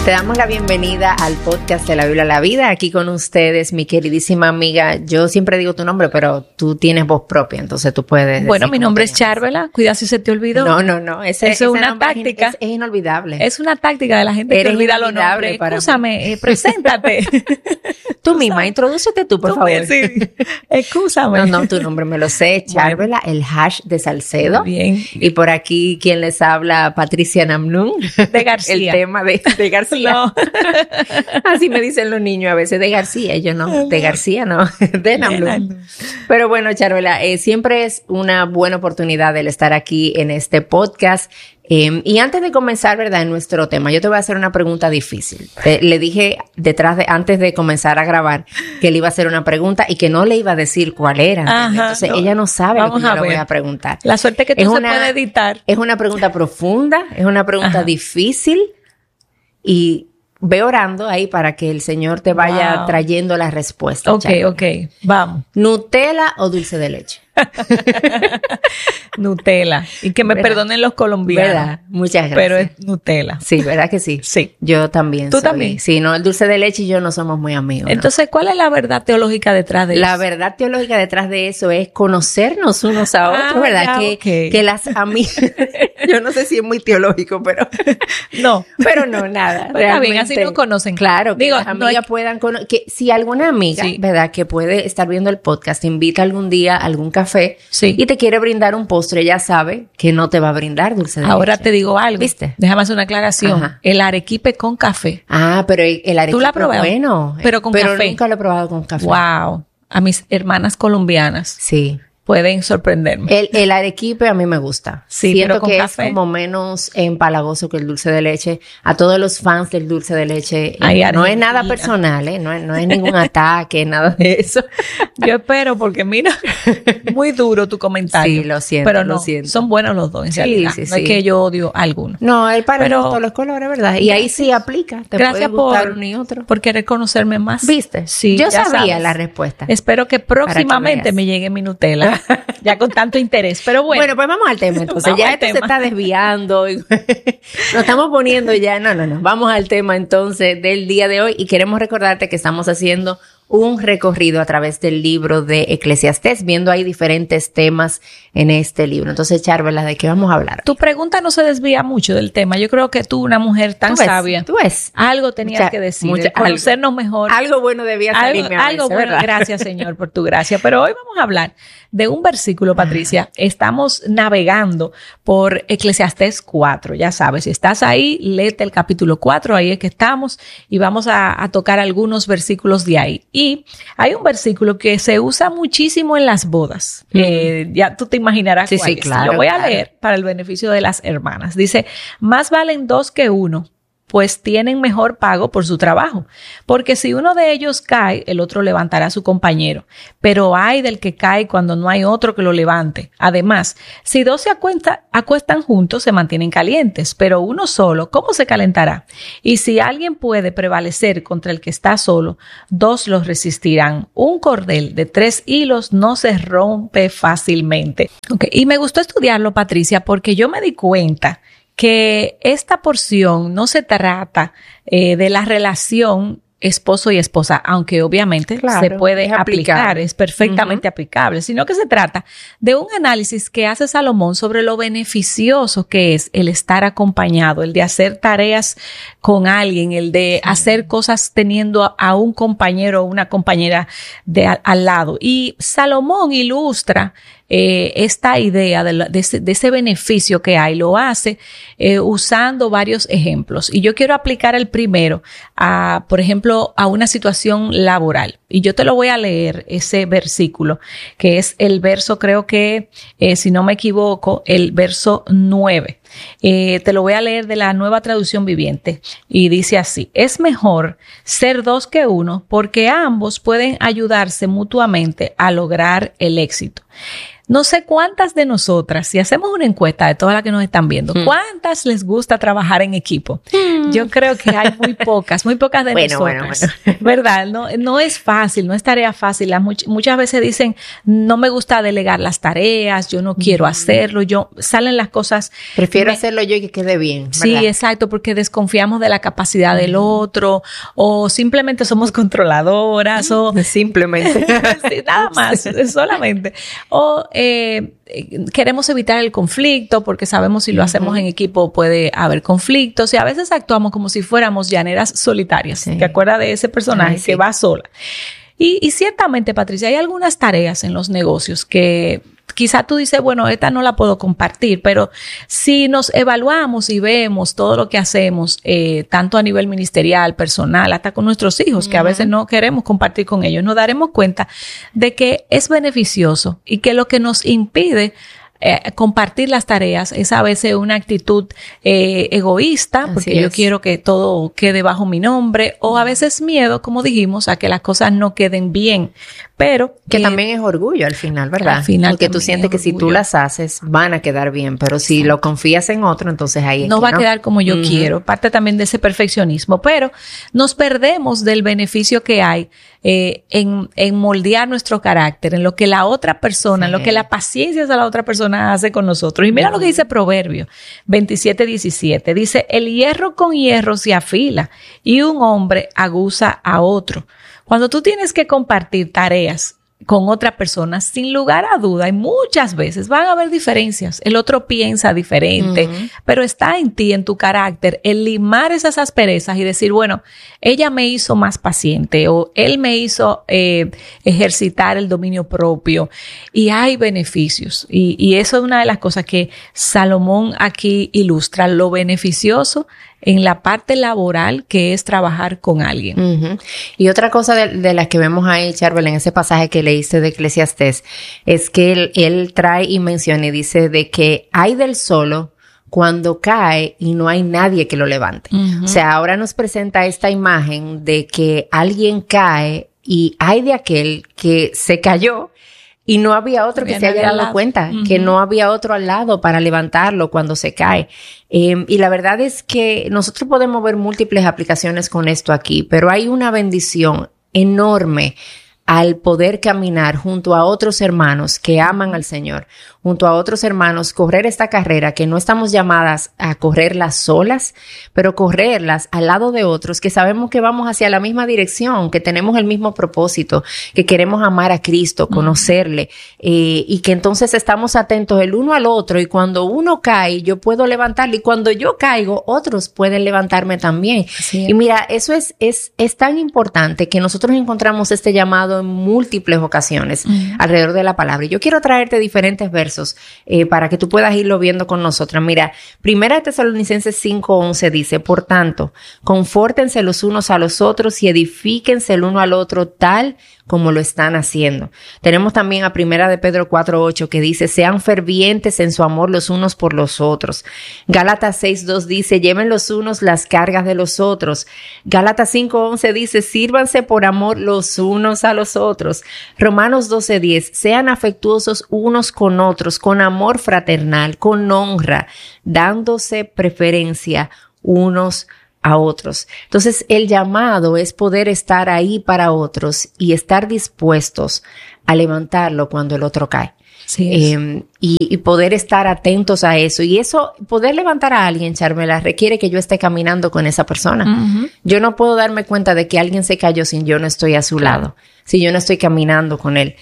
Te damos la bienvenida al podcast de la Biblia a la Vida. Aquí con ustedes, mi queridísima amiga. Yo siempre digo tu nombre, pero tú tienes voz propia, entonces tú puedes. Bueno, mi nombre es Charvela. Cuidado si se te olvidó. No. Eso es una táctica. Es inolvidable. Es una táctica de la gente que olvida los nombres. Excúsame, preséntate. Tú misma, introdúcete tú, por favor. Sí. Excúsame. No, tu nombre me lo sé. Charvela, el hash de Salcedo. Bien. Y por aquí, quien les habla, Patricia Namnun. De García. El tema de García. No. Así me dicen los niños a veces, de García. Yo no, de García no, de Namnun. Pero bueno, Charvela, siempre es una buena oportunidad el estar aquí en este podcast. Y antes de comenzar, ¿verdad?, en nuestro tema, yo te voy a hacer una pregunta difícil. Le dije antes de comenzar a grabar, que le iba a hacer una pregunta y que no le iba a decir cuál era. Ajá, entonces, ella no sabe lo que yo le voy a preguntar. La suerte que tú se puede editar. Es una pregunta profunda, es una pregunta difícil y ve orando ahí para que el Señor te vaya trayendo la respuesta. Ok, vamos. ¿Nutella o dulce de leche? Nutella. Y que me perdonen los colombianos. ¿Verdad? Muchas gracias. Pero es Nutella. Sí, ¿verdad que sí? Sí. Yo también. ¿Tú también? Sí, no, el dulce de leche y yo no somos muy amigos. Entonces, ¿cuál es la verdad teológica detrás de eso? La verdad teológica detrás de eso es conocernos unos a otros, ¿verdad? Que las amigas... Yo no sé si es muy teológico, pero... No. Pero no, nada. Pero está bien, así nos conocen. Claro, que las amigas puedan conocer... Que si alguna amiga, ¿verdad?, que puede estar viendo el podcast, te invita algún día a algún café y te quiere brindar un postre, ya sabe que no te va a brindar dulce de leche. Ahora te digo algo. ¿Viste? Déjame hacer una aclaración. Ajá. El arequipe con café. Ah, pero el arequipe... ¿Tú la has probado? Bueno. Pero con café. Nunca lo he probado con café. Wow. A mis hermanas colombianas. Sí. Pueden sorprenderme. El arequipe a mí me gusta. Sí, siento pero con que café. Es como menos empalagoso que el dulce de leche. A todos los fans del dulce de leche, no es nada personal, no es ningún ataque, nada de eso. Yo espero, porque mira, muy duro tu comentario. Sí, lo siento. Pero no, lo siento. son buenos los dos, en realidad. Sí, no es que yo odio a alguno. No, el para todos los colores, ¿verdad? Y ahí sí aplica. Te gracias puede gustar uno y otro. por querer conocerme más. ¿Viste? Sí, yo sabía sabes. la respuesta. Espero que próximamente me llegue mi Nutella. Ya con tanto interés, pero bueno. Bueno, pues vamos al tema entonces. Ya esto se está desviando. Nos estamos poniendo ya, no. Vamos al tema entonces del día de hoy y queremos recordarte que estamos haciendo un recorrido a través del libro de Eclesiastés, viendo ahí diferentes temas en este libro. Entonces, Charvela, ¿de qué vamos a hablar? Tu pregunta no se desvía mucho del tema. Yo creo que tú, una mujer tan sabia, ¿Tú ves? Algo tenías que decir, conocernos mejor. Algo bueno debía salirme algo bueno, ¿verdad? Gracias, Señor, por tu gracia. Pero hoy vamos a hablar de un versículo, Patricia. Estamos navegando por Eclesiastés 4. Ya sabes, si estás ahí, léete el capítulo 4, ahí es que estamos, y vamos a tocar algunos versículos de ahí. Y hay un versículo que se usa muchísimo en las bodas. Ya tú te imaginarás cuál es. Claro, lo voy a leer para el beneficio de las hermanas. Dice, más valen dos que uno, pues tienen mejor pago por su trabajo. Porque si uno de ellos cae, el otro levantará a su compañero. Pero ay del que cae cuando no hay otro que lo levante. Además, si dos se acuestan juntos, se mantienen calientes. Pero uno solo, ¿cómo se calentará? Y si alguien puede prevalecer contra el que está solo, dos los resistirán. Un cordel de 3 hilos no se rompe fácilmente. Okay. Y me gustó estudiarlo, Patricia, porque yo me di cuenta que esta porción no se trata de la relación esposo y esposa, aunque obviamente se puede aplicar, es perfectamente aplicable, sino que se trata de un análisis que hace Salomón sobre lo beneficioso que es el estar acompañado, el de hacer tareas con alguien, el de hacer cosas teniendo a un compañero o una compañera al lado. Y Salomón ilustra esta idea de ese beneficio que hay, lo hace usando varios ejemplos. Y yo quiero aplicar el primero por ejemplo, a una situación laboral. Y yo te lo voy a leer, ese versículo, que es el verso, creo que, si no me equivoco, el verso 9. Te lo voy a leer de la Nueva Traducción Viviente. Y dice así: es mejor ser dos que uno, porque ambos pueden ayudarse mutuamente a lograr el éxito. No sé cuántas de nosotras, si hacemos una encuesta de todas las que nos están viendo, ¿cuántas les gusta trabajar en equipo? Yo creo que hay muy pocas de nosotras. Bueno. ¿Verdad? No es fácil, no es tarea fácil. Muchas veces dicen, no me gusta delegar las tareas, yo no quiero hacerlo, salen las cosas. Prefiero hacerlo yo y que quede bien, ¿verdad? Sí, exacto, porque desconfiamos de la capacidad del otro, o simplemente somos controladoras, o simplemente. Sí, nada más, solamente. O queremos evitar el conflicto porque sabemos si lo hacemos en equipo puede haber conflictos y a veces actuamos como si fuéramos llaneras solitarias. Sí. ¿Te acuerdas de ese personaje que va sola? Y ciertamente, Patricia, hay algunas tareas en los negocios que quizá tú dices, bueno, esta no la puedo compartir, pero si nos evaluamos y vemos todo lo que hacemos, tanto a nivel ministerial, personal, hasta con nuestros hijos, que a veces no queremos compartir con ellos, nos daremos cuenta de que es beneficioso y que lo que nos impide compartir las tareas es a veces una actitud egoísta, porque yo quiero que todo quede bajo mi nombre, o a veces miedo, como dijimos, a que las cosas no queden bien. Pero que también es orgullo al final, ¿verdad? Al final porque tú sientes que si tú las haces van a quedar bien, pero si lo confías en otro, entonces ahí no va a quedar como yo quiero. Parte también de ese perfeccionismo, pero nos perdemos del beneficio que hay en moldear nuestro carácter, en lo que la otra persona, en lo que la paciencia de la otra persona hace con nosotros. Y mira lo que dice Proverbio 27:17. Dice, el hierro con hierro se afila y un hombre aguza a otro. Cuando tú tienes que compartir tareas con otra persona, sin lugar a duda, y muchas veces van a haber diferencias. El otro piensa diferente, pero está en ti, en tu carácter, el limar esas asperezas y decir, bueno, ella me hizo más paciente o él me hizo ejercitar el dominio propio y hay beneficios. Y eso es una de las cosas que Salomón aquí ilustra, lo beneficioso en la parte laboral que es trabajar con alguien. Y otra cosa de las que vemos ahí, Charbel, en ese pasaje que leíste de Eclesiastés, es que él trae y menciona y dice de que hay del solo cuando cae y no hay nadie que lo levante. O sea, ahora nos presenta esta imagen de que alguien cae y hay de aquel que se cayó y no había otro que se haya dado cuenta, que no había otro al lado para levantarlo cuando se cae. Y la verdad es que nosotros podemos ver múltiples aplicaciones con esto aquí, pero hay una bendición enorme al poder caminar junto a otros hermanos que aman al Señor, junto a otros hermanos, correr esta carrera que no estamos llamadas a correrlas solas, pero correrlas al lado de otros que sabemos que vamos hacia la misma dirección, que tenemos el mismo propósito, que queremos amar a Cristo, conocerle, y que entonces estamos atentos el uno al otro y cuando uno cae, yo puedo levantarle y cuando yo caigo, otros pueden levantarme también. Sí. Y mira, eso es tan importante que nosotros encontramos este llamado en múltiples ocasiones alrededor de la palabra. Y yo quiero traerte diferentes versos para que tú puedas irlo viendo con nosotras. Mira, 1 Tesalonicenses 5:11 dice, por tanto, confórtense los unos a los otros y edifíquense el uno al otro tal como lo están haciendo. Tenemos también a 1 Pedro 4:8 que dice, sean fervientes en su amor los unos por los otros. Gálatas 6:2 dice, lleven los unos las cargas de los otros. Gálatas 5:11 dice, sírvanse por amor los unos a los otros. Romanos 12:10, sean afectuosos unos con otros, con amor fraternal, con honra, dándose preferencia unos a otros. Entonces, el llamado es poder estar ahí para otros y estar dispuestos a levantarlo cuando el otro cae. Sí, y poder estar atentos a eso. Y eso, poder levantar a alguien, Charmela, requiere que yo esté caminando con esa persona. Yo no puedo darme cuenta de que alguien se cayó si yo no estoy a su lado, si yo no estoy caminando con él.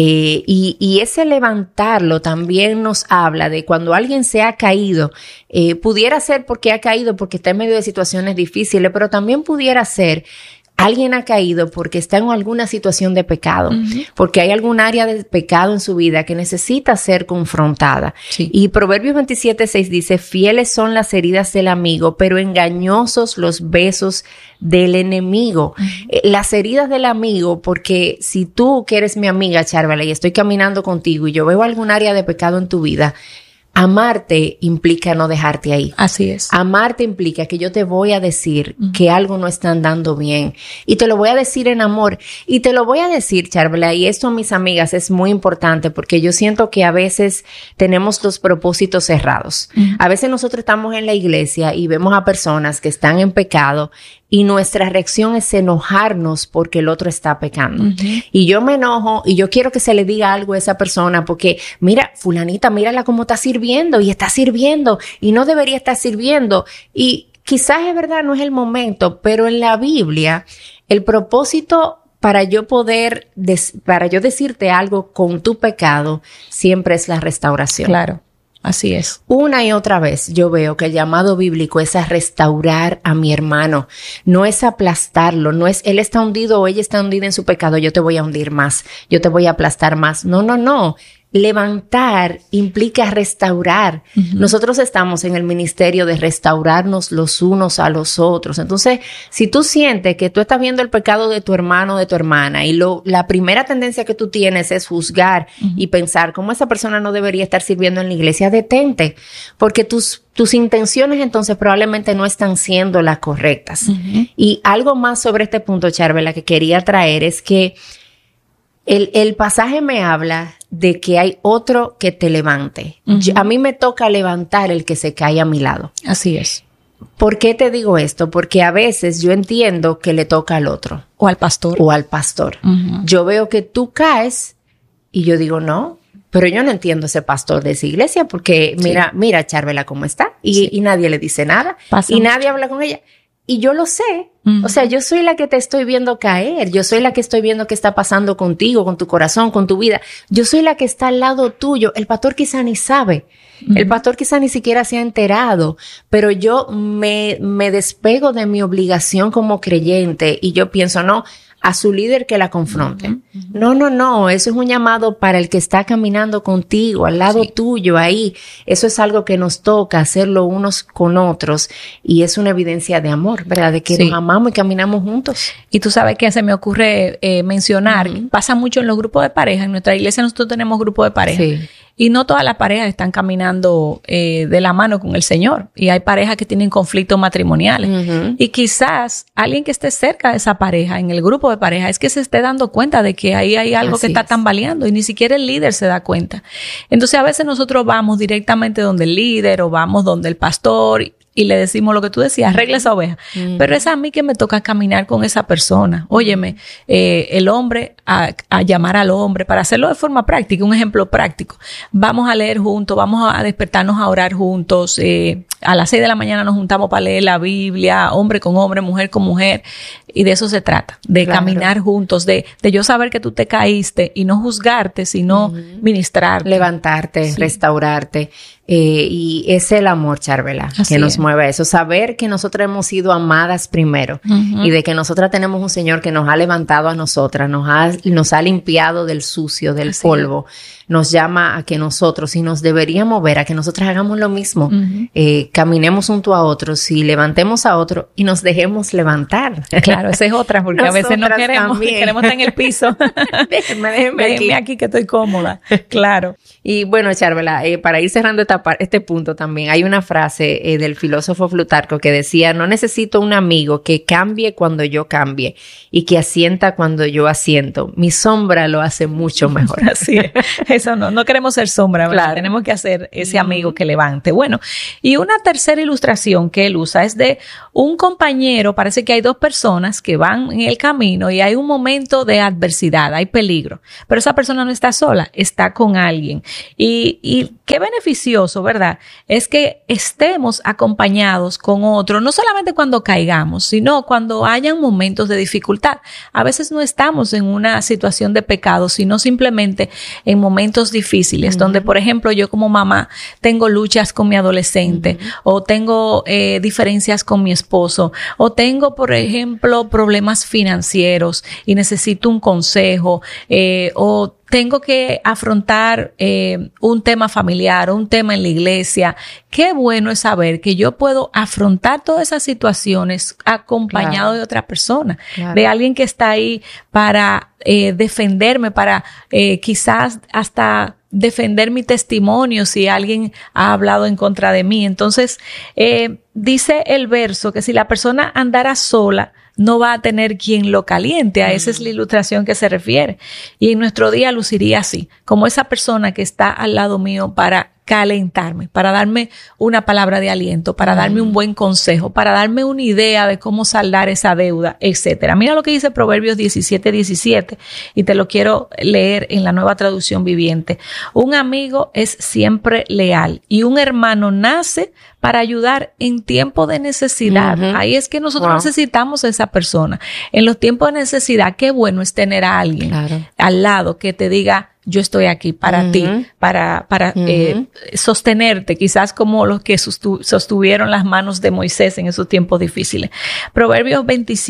Y ese levantarlo también nos habla de cuando alguien se ha caído, pudiera ser porque ha caído porque está en medio de situaciones difíciles, pero también pudiera ser alguien ha caído porque está en alguna situación de pecado, porque hay algún área de pecado en su vida que necesita ser confrontada. Sí. Y Proverbios 27:6 dice, fieles son las heridas del amigo, pero engañosos los besos del enemigo. Las heridas del amigo, porque si tú que eres mi amiga, Charvala, y estoy caminando contigo y yo veo algún área de pecado en tu vida, amarte implica no dejarte ahí. Así es. Amarte implica que yo te voy a decir que algo no está andando bien y te lo voy a decir en amor y te lo voy a decir, Charvela, y esto, mis amigas, es muy importante porque yo siento que a veces tenemos los propósitos cerrados. A veces nosotros estamos en la iglesia y vemos a personas que están en pecado y nuestra reacción es enojarnos porque el otro está pecando. Y yo me enojo y yo quiero que se le diga algo a esa persona porque, mira, fulanita, mírala cómo está sirviendo y no debería estar sirviendo. Y quizás es verdad, no es el momento, pero en la Biblia, el propósito para yo decirte algo con tu pecado siempre es la restauración. Claro. Así es. Una y otra vez yo veo que el llamado bíblico es a restaurar a mi hermano, no es aplastarlo, no es él está hundido o ella está hundida en su pecado, yo te voy a hundir más, yo te voy a aplastar más. No. Levantar implica restaurar. Nosotros estamos en el ministerio de restaurarnos los unos a los otros. Entonces, si tú sientes que tú estás viendo el pecado de tu hermano o de tu hermana y la primera tendencia que tú tienes es juzgar y pensar cómo esa persona no debería estar sirviendo en la iglesia, detente, porque tus intenciones entonces probablemente no están siendo las correctas. Y algo más sobre este punto, Charvela, que quería traer es que el pasaje me habla de que hay otro que te levante. A mí me toca levantar el que se cae a mi lado. Así es. ¿Por qué te digo esto? Porque a veces yo entiendo que le toca al otro. O al pastor. Yo veo que tú caes y yo digo, no, pero yo no entiendo ese pastor de esa iglesia porque mira Charvela cómo está y nadie le dice nada y nadie habla con ella. Y yo lo sé. O sea, yo soy la que te estoy viendo caer. Yo soy la que estoy viendo qué está pasando contigo, con tu corazón, con tu vida. Yo soy la que está al lado tuyo. El pastor quizá ni sabe. El pastor quizá ni siquiera se ha enterado. Pero yo me despego de mi obligación como creyente y yo pienso, no, a su líder que la confronte. No. Eso es un llamado para el que está caminando contigo, al lado tuyo, ahí. Eso es algo que nos toca hacerlo unos con otros y es una evidencia de amor, ¿verdad? De que nos amamos y caminamos juntos. Y tú sabes que se me ocurre mencionar, pasa mucho en los grupos de pareja. En nuestra iglesia nosotros tenemos grupos de pareja. Sí. Y no todas las parejas están caminando de la mano con el Señor. Y hay parejas que tienen conflictos matrimoniales. Y quizás alguien que esté cerca de esa pareja, en el grupo de pareja, es que se esté dando cuenta de que ahí hay algo que está tambaleando y ni siquiera el líder se da cuenta. Entonces a veces nosotros vamos directamente donde el líder o vamos donde el pastor y le decimos lo que tú decías, arregla esa oveja. Pero es a mí que me toca caminar con esa persona. Óyeme, el hombre a llamar al hombre para hacerlo de forma práctica, un ejemplo práctico. Vamos a leer juntos, vamos a despertarnos a orar juntos. A las 6 de la mañana nos juntamos para leer la Biblia, hombre con hombre, mujer con mujer. Y de eso se trata, de caminar juntos, de yo saber que tú te caíste y no juzgarte, sino ministrarte. Levantarte, restaurarte. Y es el amor, Charvela, que nos mueve a eso. Saber que nosotras hemos sido amadas primero y de que nosotras tenemos un Señor que nos ha levantado a nosotras, nos ha limpiado del sucio, del polvo. Nos llama a que nosotros, y nos debería mover a que nosotras hagamos lo mismo. Caminemos junto a otros y levantemos a otro y nos dejemos levantar. Claro, esa es otra, porque a veces no queremos estar en el piso. Déjenme aquí que estoy cómoda. Claro. Y bueno, Charvela, para ir cerrando este punto también, hay una frase del filósofo Plutarco que decía, no necesito un amigo que cambie cuando yo cambie y que asienta cuando yo asiento. Mi sombra lo hace mucho mejor. Así es. Eso no queremos ser sombra, ¿verdad? Claro. Tenemos que hacer ese amigo que levante. Bueno, y una tercera ilustración que él usa es de un compañero. Parece que hay dos personas que van en el camino y hay un momento de adversidad, hay peligro, pero esa persona no está sola, está con alguien. Y qué beneficioso, ¿verdad? Es que estemos acompañados con otro, no solamente cuando caigamos, sino cuando hayan momentos de dificultad. A veces no estamos en una situación de pecado, sino simplemente en momentos difíciles, donde, por ejemplo, yo como mamá tengo luchas con mi adolescente, o tengo diferencias con mi esposo, o tengo, por ejemplo, problemas financieros y necesito un consejo, o tengo que afrontar un tema familiar o un tema en la iglesia. Qué bueno es saber que yo puedo afrontar todas esas situaciones acompañado de otra persona, de alguien que está ahí para defenderme, para quizás hasta defender mi testimonio si alguien ha hablado en contra de mí. Entonces, dice el verso que si la persona andara sola, no va a tener quien lo caliente. A esa es la ilustración que se refiere. Y en nuestro día luciría así, como esa persona que está al lado mío para calentarme, para darme una palabra de aliento, para darme un buen consejo, para darme una idea de cómo saldar esa deuda, etcétera. Mira lo que dice Proverbios 17:17 y te lo quiero leer en la Nueva Traducción Viviente. Un amigo es siempre leal y un hermano nace para ayudar en tiempo de necesidad. Ahí es que nosotros necesitamos a esa persona. En los tiempos de necesidad, qué bueno es tener a alguien al lado que te diga, yo estoy aquí para ti, para sostenerte, quizás como los que sostuvieron las manos de Moisés en esos tiempos difíciles. Proverbios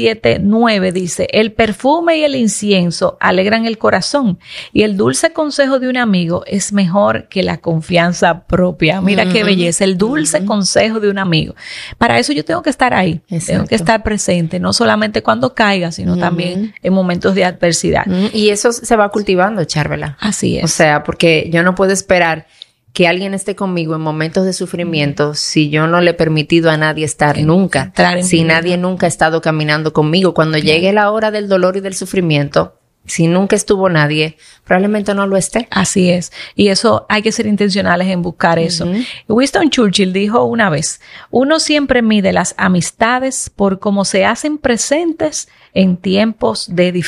27:9 dice, el perfume y el incienso alegran el corazón y el dulce consejo de un amigo es mejor que la confianza propia. Mira qué belleza, el dulce consejo de un amigo. Para eso yo tengo que estar ahí, tengo que estar presente, no solamente cuando caiga, sino también en momentos de adversidad. Y eso se va cultivando, Charvela. Así es. O sea, porque yo no puedo esperar que alguien esté conmigo en momentos de sufrimiento si yo no le he permitido a nadie estar nunca. Si nadie nunca ha estado caminando conmigo. Cuando llegue la hora del dolor y del sufrimiento, si nunca estuvo nadie, probablemente no lo esté. Así es. Y eso hay que ser intencionales en buscar eso. Winston Churchill dijo una vez, uno siempre mide las amistades por cómo se hacen presentes en tiempos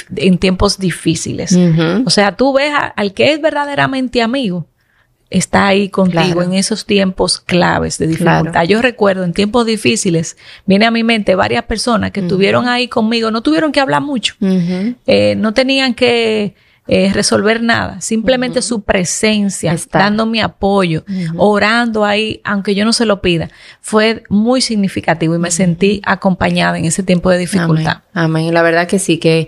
difíciles. O sea, tú ves al que es verdaderamente amigo, está ahí contigo en esos tiempos claves de dificultad. Yo recuerdo en tiempos difíciles, viene a mi mente varias personas que estuvieron ahí conmigo, no tuvieron que hablar mucho, no tenían que resolver nada, simplemente su presencia, dándome apoyo, orando ahí, aunque yo no se lo pida, fue muy significativo y me sentí acompañada en ese tiempo de dificultad. Amén. La verdad que sí, que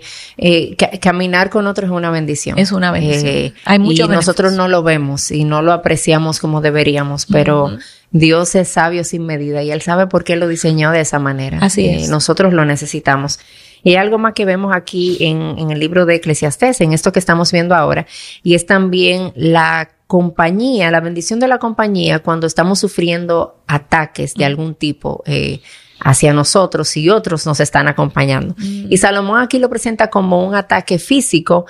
caminar con otros es una bendición. Es una bendición. Hay mucho y nosotros no lo vemos y no lo apreciamos como deberíamos, pero Dios es sabio sin medida y Él sabe por qué lo diseñó de esa manera. Así es. Nosotros lo necesitamos. Y algo más que vemos aquí en el libro de Eclesiastés, en esto que estamos viendo ahora, y es también la compañía, la bendición de la compañía cuando estamos sufriendo ataques de algún tipo hacia nosotros y otros nos están acompañando. Y Salomón aquí lo presenta como un ataque físico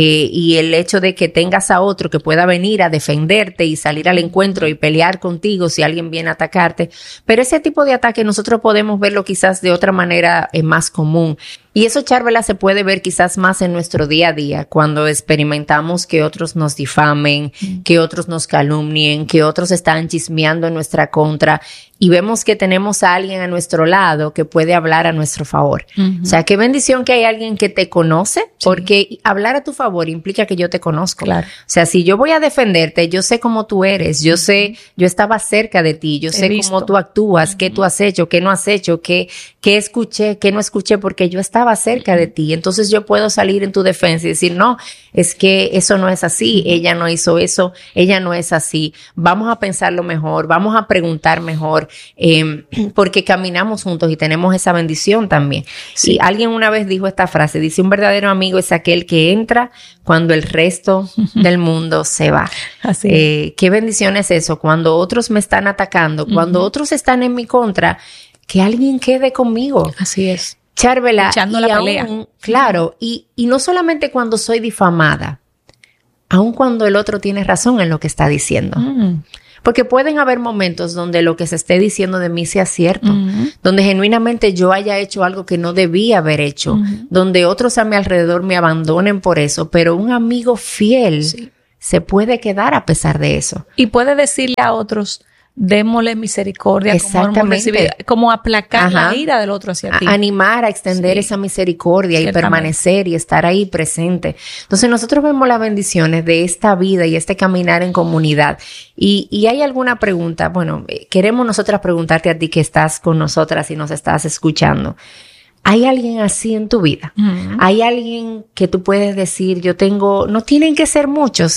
y el hecho de que tengas a otro que pueda venir a defenderte y salir al encuentro y pelear contigo si alguien viene a atacarte. Pero ese tipo de ataque nosotros podemos verlo quizás de otra manera más común. Y eso, Charvela, se puede ver quizás más en nuestro día a día, cuando experimentamos que otros nos difamen, que otros nos calumnien, que otros están chismeando en nuestra contra y vemos que tenemos a alguien a nuestro lado que puede hablar a nuestro favor. O sea, qué bendición que hay alguien que te conoce, porque hablar a tu favor implica que yo te conozco. O sea, si yo voy a defenderte, yo sé cómo tú eres, yo sé, yo estaba cerca de ti, yo sé cómo tú actúas, qué tú has hecho, qué no has hecho, qué escuché, qué no escuché, porque yo estaba cerca de ti. Entonces yo puedo salir en tu defensa y decir, no, es que eso no es así, ella no hizo eso, ella no es así. Vamos a pensarlo mejor, vamos a preguntar mejor, porque caminamos juntos y tenemos esa bendición también. Sí. Y alguien una vez dijo esta frase, dice, un verdadero amigo es aquel que entra cuando el resto del mundo se va. Así. Qué bendición es eso, cuando otros me están atacando, cuando otros están en mi contra, que alguien quede conmigo. Así es. Charvela, echando la pelea. Claro, y no solamente cuando soy difamada, aun cuando el otro tiene razón en lo que está diciendo. Porque pueden haber momentos donde lo que se esté diciendo de mí sea cierto, donde genuinamente yo haya hecho algo que no debía haber hecho, donde otros a mi alrededor me abandonen por eso, pero un amigo fiel se puede quedar a pesar de eso. Y puede decirle a otros, démosle misericordia, como aplacar la ira del otro hacia ti. Animar a extender esa misericordia y permanecer y estar ahí presente. Entonces nosotros vemos las bendiciones de esta vida y este caminar en comunidad. Y hay alguna pregunta, bueno, queremos nosotras preguntarte a ti que estás con nosotras y nos estás escuchando. ¿Hay alguien así en tu vida? ¿Hay alguien que tú puedes decir, yo tengo, no tienen que ser muchos,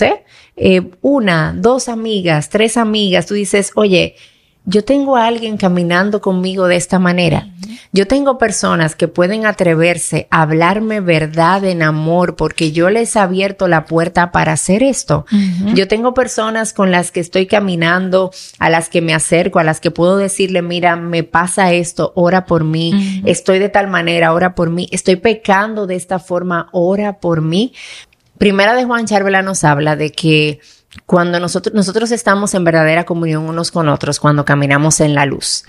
1, 2 amigas, 3 amigas, tú dices, oye, yo tengo a alguien caminando conmigo de esta manera. Yo tengo personas que pueden atreverse a hablarme verdad en amor porque yo les he abierto la puerta para hacer esto. Yo tengo personas con las que estoy caminando, a las que me acerco, a las que puedo decirle, mira, me pasa esto, ora por mí, estoy de tal manera, ora por mí, estoy pecando de esta forma, ora por mí. Primera de Juan, Charvela nos habla de que cuando nosotros estamos en verdadera comunión unos con otros, cuando caminamos en la luz.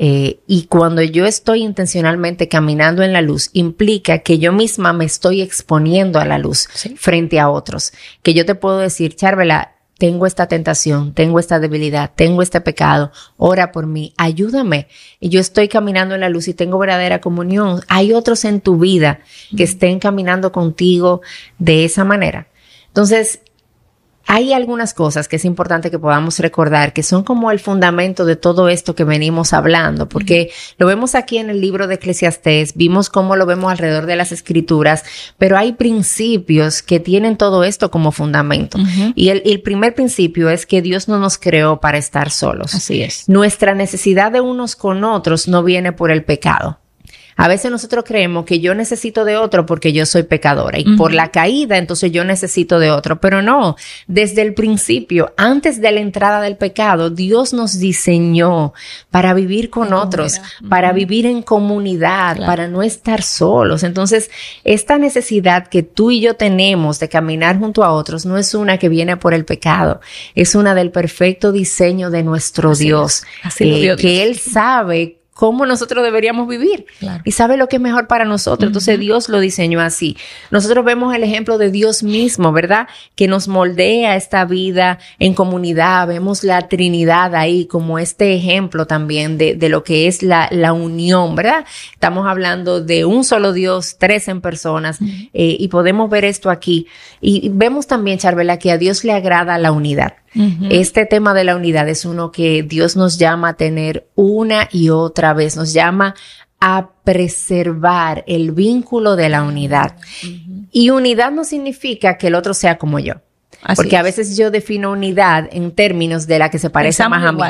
Y cuando yo estoy intencionalmente caminando en la luz, implica que yo misma me estoy exponiendo a la luz frente a otros. Que yo te puedo decir, Charvela, tengo esta tentación, tengo esta debilidad, tengo este pecado, ora por mí, ayúdame. Y yo estoy caminando en la luz y tengo verdadera comunión. Hay otros en tu vida que estén caminando contigo de esa manera. Entonces, hay algunas cosas que es importante que podamos recordar que son como el fundamento de todo esto que venimos hablando, porque lo vemos aquí en el libro de Eclesiastés, vimos cómo lo vemos alrededor de las escrituras, pero hay principios que tienen todo esto como fundamento. Y el primer principio es que Dios no nos creó para estar solos. Así es. Nuestra necesidad de unos con otros no viene por el pecado. A veces nosotros creemos que yo necesito de otro porque yo soy pecadora y por la caída entonces yo necesito de otro, pero no, desde el principio, antes de la entrada del pecado, Dios nos diseñó para vivir con otros, para vivir en comunidad, para no estar solos. Entonces, esta necesidad que tú y yo tenemos de caminar junto a otros no es una que viene por el pecado, es una del perfecto diseño de nuestro Dios, que Él sabe cómo nosotros deberíamos vivir y sabe lo que es mejor para nosotros. Entonces Dios lo diseñó así. Nosotros vemos el ejemplo de Dios mismo, ¿verdad? Que nos moldea esta vida en comunidad. Vemos la Trinidad ahí como este ejemplo también de lo que es la unión, ¿verdad? Estamos hablando de un solo Dios, 3 en personas, y podemos ver esto aquí. Y vemos también, Charvela, que a Dios le agrada la unidad. Este tema de la unidad es uno que Dios nos llama a tener una y otra vez, nos llama a preservar el vínculo de la unidad. Y unidad no significa que el otro sea como yo. Porque a veces yo defino unidad en términos de la que se parece más a mí.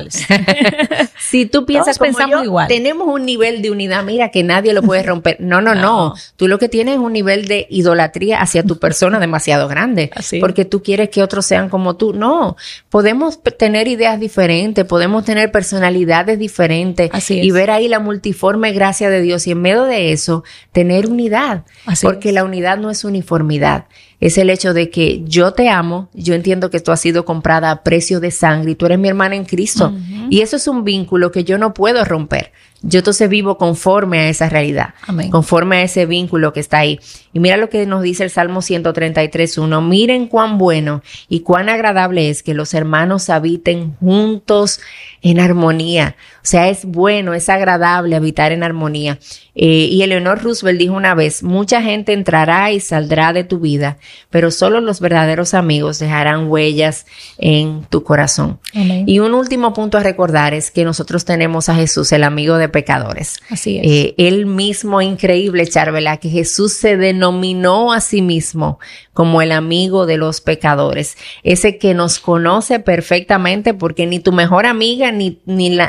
Si tú piensas como yo, igual. Tenemos un nivel de unidad, mira, que nadie lo puede romper. No. Tú lo que tienes es un nivel de idolatría hacia tu persona demasiado grande. Porque tú quieres que otros sean como tú. No, podemos tener ideas diferentes, podemos tener personalidades diferentes y ver ahí la multiforme gracia de Dios y en medio de eso tener unidad. Porque la unidad no es uniformidad. Es el hecho de que yo te amo, yo entiendo que tú has sido comprada a precio de sangre y tú eres mi hermana en Cristo. Y eso es un vínculo que yo no puedo romper. Yo entonces vivo conforme a esa realidad, conforme a ese vínculo que está ahí. Y mira lo que nos dice el Salmo 133:1. Miren cuán bueno y cuán agradable es que los hermanos habiten juntos en armonía. O sea, es bueno, es agradable habitar en armonía. Y Eleanor Roosevelt dijo una vez, mucha gente entrará y saldrá de tu vida, pero solo los verdaderos amigos dejarán huellas en tu corazón. Y un último punto a recordar es que nosotros tenemos a Jesús, el amigo de pecadores. Así es. Él mismo, increíble, Charvela, que Jesús se denominó a sí mismo como el amigo de los pecadores. Ese que nos conoce perfectamente porque ni tu mejor amiga ni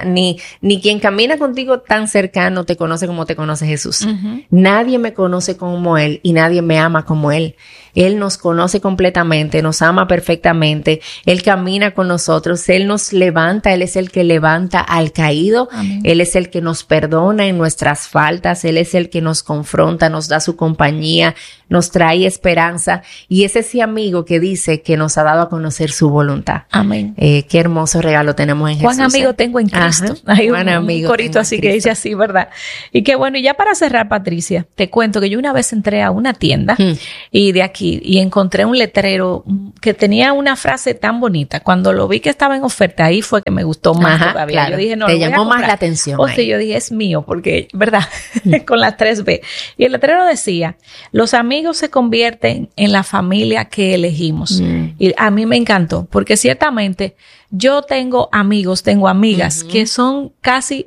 quien camina contigo tan cercano te conoce como te conoce Jesús. Nadie me conoce como Él y nadie me ama como Él. Él nos conoce completamente, nos ama perfectamente, Él camina con nosotros, Él nos levanta, Él es el que levanta al caído, Él es el que nos perdona en nuestras faltas, Él es el que nos confronta, nos da su compañía, nos trae esperanza y es ese amigo que dice que nos ha dado a conocer su voluntad. Amén. Qué hermoso regalo tenemos en Jesús. Juan amigo tengo en Cristo. Hay un corito así que dice así, ¿verdad? Y qué bueno, y ya para cerrar, Patricia, te cuento que yo una vez entré a una tienda y de aquí y encontré un letrero que tenía una frase tan bonita. Cuando lo vi que estaba en oferta, ahí fue que me gustó más todavía. Claro. Yo dije, no, te llamó más la atención. O sea, yo dije, es mío, porque, ¿verdad? Con las 3B. Y el letrero decía, los amigos se convierten en la familia que elegimos. Y a mí me encantó, porque ciertamente yo tengo amigos, tengo amigas que son casi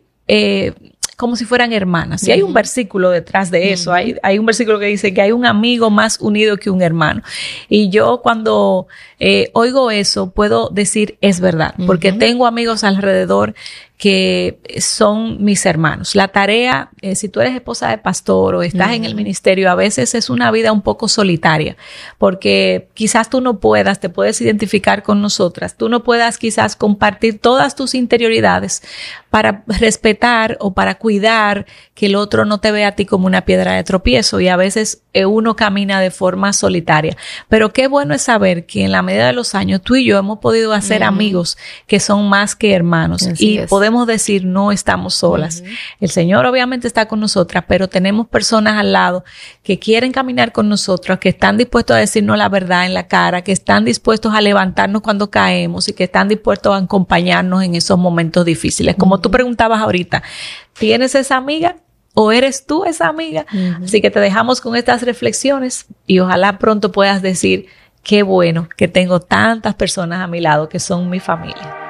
como si fueran hermanas. Y hay un versículo detrás de eso. Hay un versículo que dice que hay un amigo más unido que un hermano. Y yo cuando oigo eso puedo decir es verdad, porque tengo amigos alrededor que son mis hermanos. La tarea, si tú eres esposa de pastor o estás en el ministerio, a veces es una vida un poco solitaria, porque quizás tú no puedas, te puedes identificar con nosotras, tú no puedas quizás compartir todas tus interioridades para respetar o para cuidar que el otro no te vea a ti como una piedra de tropiezo, y a veces uno camina de forma solitaria. Pero qué bueno es saber que en la medida de los años tú y yo hemos podido hacer amigos que son más que hermanos. Así es. Podemos decir no estamos solas. El Señor obviamente está con nosotras, pero tenemos personas al lado que quieren caminar con nosotros, que están dispuestos a decirnos la verdad en la cara, que están dispuestos a levantarnos cuando caemos y que están dispuestos a acompañarnos en esos momentos difíciles. Como tú preguntabas ahorita, ¿tienes esa amiga? ¿O eres tú esa amiga? Así que te dejamos con estas reflexiones y ojalá pronto puedas decir, qué bueno que tengo tantas personas a mi lado que son mi familia.